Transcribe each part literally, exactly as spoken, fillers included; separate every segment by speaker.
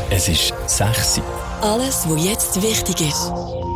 Speaker 1: Es ist sechs Uhr.
Speaker 2: Alles, was jetzt wichtig ist.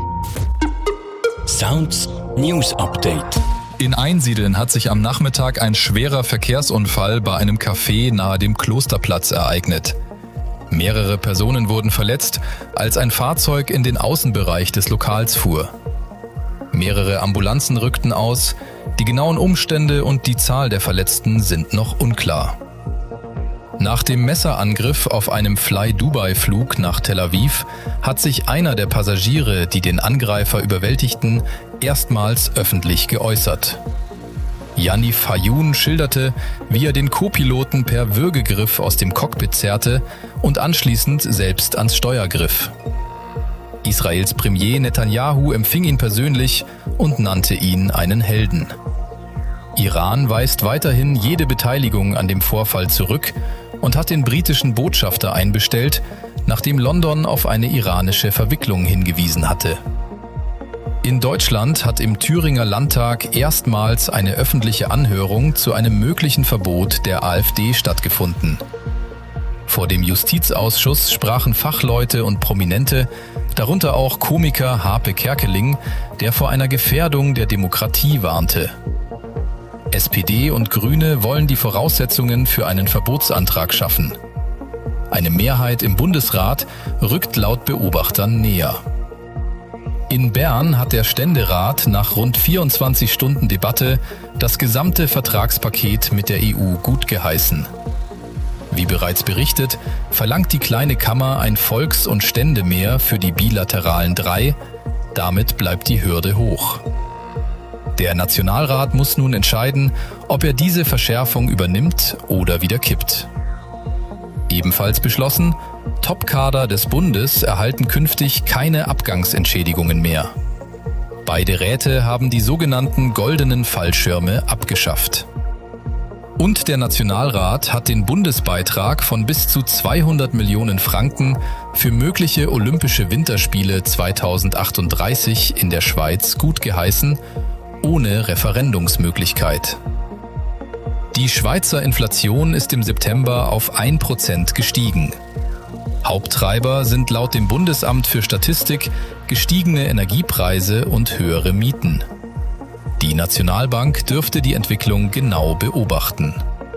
Speaker 1: Sounds News Update.
Speaker 3: In Einsiedeln hat sich am Nachmittag ein schwerer Verkehrsunfall bei einem Café nahe dem Klosterplatz ereignet. Mehrere Personen wurden verletzt, als ein Fahrzeug in den Außenbereich des Lokals fuhr. Mehrere Ambulanzen rückten aus. Die genauen Umstände und die Zahl der Verletzten sind noch unklar. Nach dem Messerangriff auf einem Fly-Dubai-Flug nach Tel Aviv hat sich einer der Passagiere, die den Angreifer überwältigten, erstmals öffentlich geäußert. Yanif Hayoun schilderte, wie er den Co-Piloten per Würgegriff aus dem Cockpit zerrte und anschließend selbst ans Steuer griff. Israels Premier Netanyahu empfing ihn persönlich und nannte ihn einen Helden. Iran weist weiterhin jede Beteiligung an dem Vorfall zurück und hat den britischen Botschafter einbestellt, nachdem London auf eine iranische Verwicklung hingewiesen hatte. In Deutschland hat im Thüringer Landtag erstmals eine öffentliche Anhörung zu einem möglichen Verbot der AfD stattgefunden. Vor dem Justizausschuss sprachen Fachleute und Prominente, darunter auch Komiker Harpe Kerkeling, der vor einer Gefährdung der Demokratie warnte. S P D und Grüne wollen die Voraussetzungen für einen Verbotsantrag schaffen. Eine Mehrheit im Bundesrat rückt laut Beobachtern näher. In Bern hat der Ständerat nach rund vierundzwanzig Stunden Debatte das gesamte Vertragspaket mit der E U gutgeheißen. Wie bereits berichtet, verlangt die kleine Kammer ein Volks- und Ständemehr für die bilateralen drei. Damit bleibt die Hürde hoch. Der Nationalrat muss nun entscheiden, ob er diese Verschärfung übernimmt oder wieder kippt. Ebenfalls beschlossen, Topkader des Bundes erhalten künftig keine Abgangsentschädigungen mehr. Beide Räte haben die sogenannten goldenen Fallschirme abgeschafft. Und der Nationalrat hat den Bundesbeitrag von bis zu zweihundert Millionen Franken für mögliche Olympische Winterspiele zweitausendachtunddreißig in der Schweiz gutgeheißen, ohne Referendumsmöglichkeit. Die Schweizer Inflation ist im September auf ein Prozent gestiegen. Haupttreiber sind laut dem Bundesamt für Statistik gestiegene Energiepreise und höhere Mieten. Die Nationalbank dürfte die Entwicklung genau beobachten.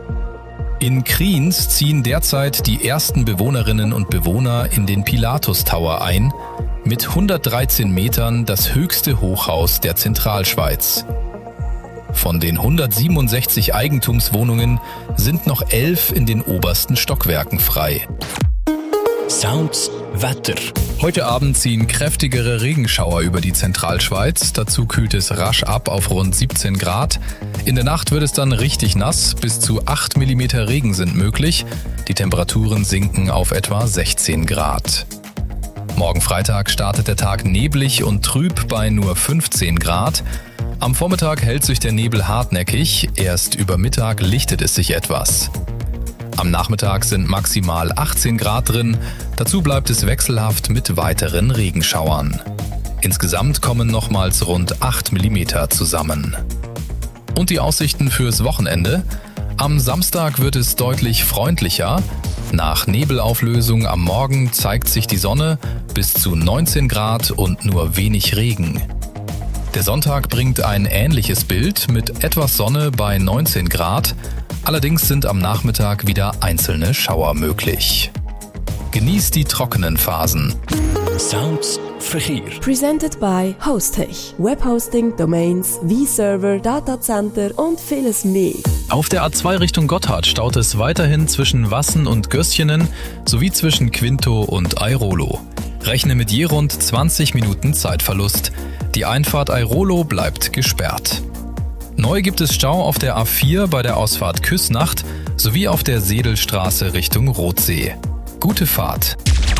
Speaker 3: In Kriens ziehen derzeit die ersten Bewohnerinnen und Bewohner in den Pilatus Tower ein, mit hundertdreizehn Metern das höchste Hochhaus der Zentralschweiz. Von den hundertsiebenundsechzig Eigentumswohnungen sind noch elf in den obersten Stockwerken frei.
Speaker 1: Sounds Wetter.
Speaker 3: Heute Abend ziehen kräftigere Regenschauer über die Zentralschweiz. Dazu kühlt es rasch ab auf rund siebzehn Grad. In der Nacht wird es dann richtig nass. Bis zu acht Millimeter Regen sind möglich. Die Temperaturen sinken auf etwa sechzehn Grad. Morgen Freitag startet der Tag neblig und trüb bei nur fünfzehn Grad. Am Vormittag hält sich der Nebel hartnäckig. Erst über Mittag lichtet es sich etwas. Am Nachmittag sind maximal achtzehn Grad drin, dazu bleibt es wechselhaft mit weiteren Regenschauern. Insgesamt kommen nochmals rund acht Millimeter zusammen. Und die Aussichten fürs Wochenende? Am Samstag wird es deutlich freundlicher. Nach Nebelauflösung am Morgen zeigt sich die Sonne, bis zu neunzehn Grad und nur wenig Regen. Der Sonntag bringt ein ähnliches Bild mit etwas Sonne bei neunzehn Grad. Allerdings sind am Nachmittag wieder einzelne Schauer möglich. Genießt die trockenen Phasen.
Speaker 1: Sounds Verkehr.
Speaker 2: Presented by Hostech. Webhosting, Domains, V-Server, Datacenter und vieles mehr.
Speaker 3: Auf der A zwei Richtung Gotthard staut es weiterhin zwischen Wassen und Gößchenen sowie zwischen Quinto und Airolo. Rechne mit je rund zwanzig Minuten Zeitverlust. Die Einfahrt Airolo bleibt gesperrt. Neu gibt es Stau auf der A vier bei der Ausfahrt Küsnacht sowie auf der Sedelstraße Richtung Rotsee. Gute Fahrt.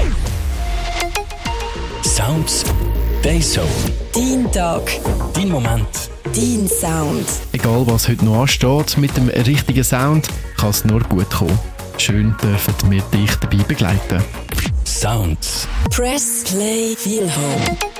Speaker 1: Sounds Dayzone.
Speaker 2: Dein Tag.
Speaker 1: Dein Moment.
Speaker 2: Dein Sound.
Speaker 4: Egal was heute noch ansteht, mit dem richtigen Sound kann es nur gut kommen. Schön dürfen wir dich dabei begleiten.
Speaker 1: Sounds.
Speaker 2: Press Play Feel Home.